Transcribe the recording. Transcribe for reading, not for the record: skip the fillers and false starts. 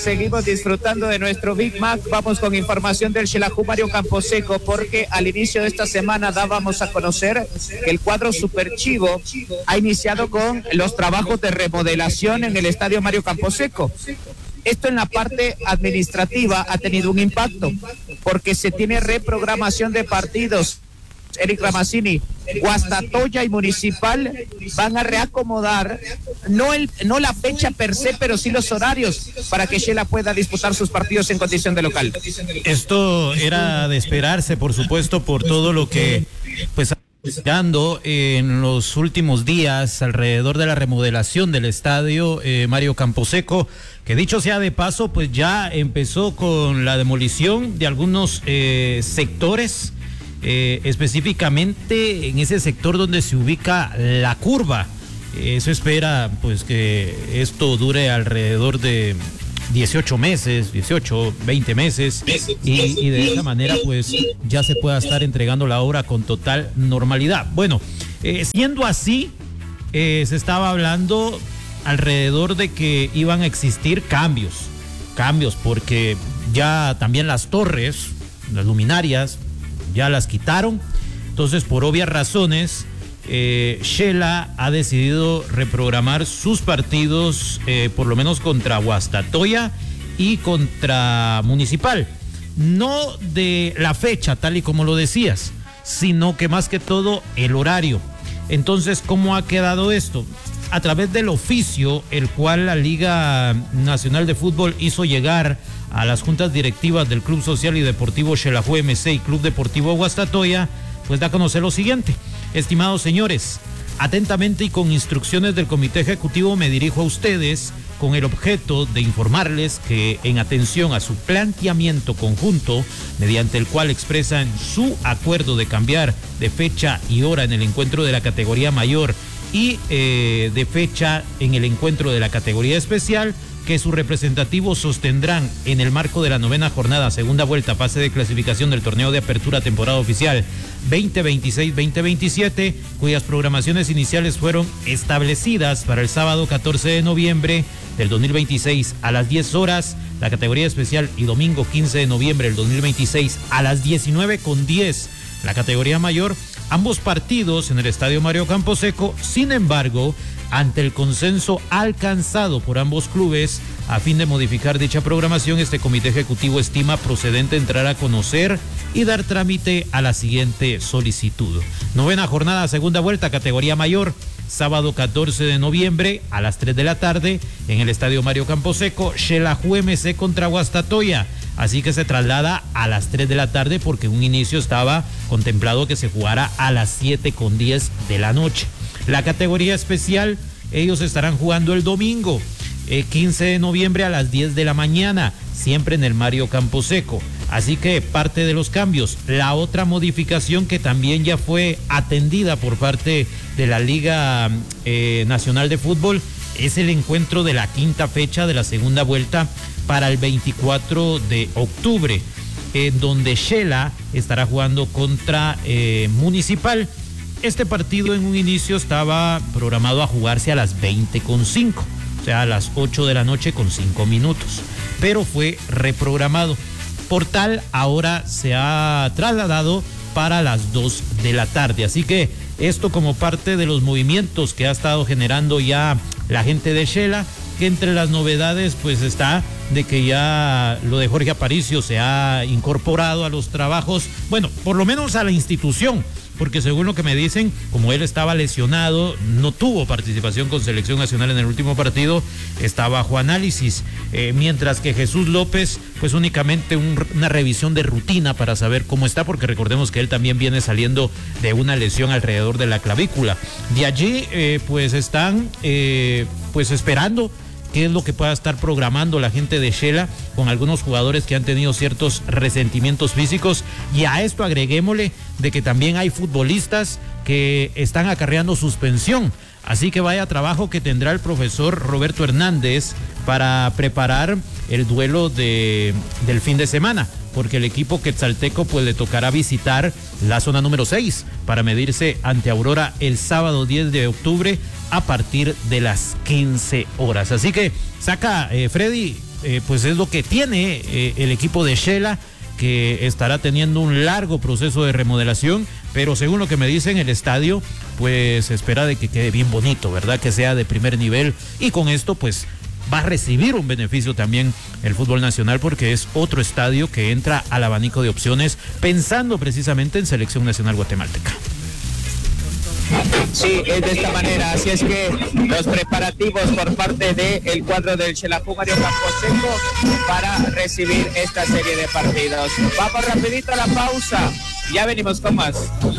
Seguimos disfrutando de nuestro Big Mac. Vamos con información del Xelajú Mario Camposeco, porque al inicio de esta semana dábamos a conocer que el cuadro Super Chivo ha iniciado con los trabajos de remodelación en el estadio Mario Camposeco. Esto en la parte administrativa ha tenido un impacto, porque se tiene reprogramación de partidos. Eric Ramazzini, Guastatoya y Municipal van a reacomodar no la fecha per se, pero sí los horarios para que Xela pueda disputar sus partidos en condición de local. Esto era de esperarse, por supuesto, por todo lo que pues dando en los últimos días alrededor de la remodelación del estadio Mario Camposeco, que dicho sea de paso, pues ya empezó con la demolición de algunos sectores, específicamente en ese sector donde se ubica la curva. Eso espera pues que esto dure alrededor de 18 meses, 18, 20 meses, y de esa manera pues ya se pueda estar entregando la obra con total normalidad. Bueno, siendo así, se estaba hablando alrededor de que iban a existir cambios, porque ya también las torres, las luminarias, ya las quitaron. Entonces, por obvias razones, Xela ha decidido reprogramar sus partidos, por lo menos contra Guastatoya y contra Municipal. No de la fecha, tal y como lo decías, sino que más que todo el horario. Entonces, ¿cómo ha quedado esto? A través del oficio, el cual la Liga Nacional de Fútbol hizo llegar a las juntas directivas del Club Social y Deportivo Xelajú MC y Club Deportivo Guastatoya, pues da a conocer lo siguiente. Estimados señores, atentamente y con instrucciones del Comité Ejecutivo me dirijo a ustedes con el objeto de informarles que en atención a su planteamiento conjunto, mediante el cual expresan su acuerdo de cambiar de fecha y hora en el encuentro de la categoría mayor y de fecha en el encuentro de la categoría especial, que sus representativos sostendrán en el marco de la 9ª jornada, segunda vuelta, fase de clasificación del torneo de apertura temporada oficial 2026-2027, cuyas programaciones iniciales fueron establecidas para el sábado 14 de noviembre del 2026 a las 10 horas, la categoría especial, y domingo 15 de noviembre del 2026 a las 19:10, la categoría mayor, ambos partidos en el estadio Mario Camposeco. Sin embargo, ante el consenso alcanzado por ambos clubes a fin de modificar dicha programación, este comité ejecutivo estima procedente entrar a conocer y dar trámite a la siguiente solicitud. 9ª jornada, segunda vuelta, categoría mayor, sábado 14 de noviembre a las 3 de la tarde en el estadio Mario Camposeco, Xelajú MC contra Guastatoya. Así que se traslada a las 3 de la tarde porque en un inicio estaba contemplado que se jugara a las 7:10 de la noche. La categoría especial, ellos estarán jugando el domingo 15 de noviembre a las 10 de la mañana, siempre en el Mario Camposeco. Así que parte de los cambios. La otra modificación que también ya fue atendida por parte de la Liga Nacional de Fútbol es el encuentro de la quinta fecha de la segunda vuelta para el 24 de octubre, donde Xela estará jugando contra Municipal. Este partido en un inicio estaba programado a jugarse a las 20:05, o sea, a las 8 de la noche con 5 minutos, pero fue reprogramado. Por tal, ahora se ha trasladado para las 2 de la tarde. Así que esto como parte de los movimientos que ha estado generando ya la gente de Xela, que entre las novedades pues está de que ya lo de Jorge Aparicio se ha incorporado a los trabajos, bueno, por lo menos a la institución, porque según lo que me dicen, como él estaba lesionado, no tuvo participación con selección nacional en el último partido, está bajo análisis, mientras que Jesús López, pues únicamente una revisión de rutina para saber cómo está, porque recordemos que él también viene saliendo de una lesión alrededor de la clavícula. De allí, pues están pues esperando qué es lo que pueda estar programando la gente de Xela con algunos jugadores que han tenido ciertos resentimientos físicos, y a esto agreguémosle de que también hay futbolistas que están acarreando suspensión, así que vaya trabajo que tendrá el profesor Roberto Hernández para preparar el duelo del fin de semana, porque el equipo quetzalteco pues le tocará visitar la zona número 6 para medirse ante Aurora el sábado 10 de octubre a partir de las 15 horas. Así que saca, Freddy, pues es lo que tiene el equipo de Shela, que estará teniendo un largo proceso de remodelación, pero según lo que me dicen, el estadio pues espera de que quede bien bonito, ¿verdad? Que sea de primer nivel, y con esto pues va a recibir un beneficio también el fútbol nacional, porque es otro estadio que entra al abanico de opciones pensando precisamente en selección nacional guatemalteca. Sí, es de esta manera, así es que los preparativos por parte del cuadro del Xelajú Mario Camposeco para recibir esta serie de partidos. Vamos rapidito a la pausa, ya venimos con más.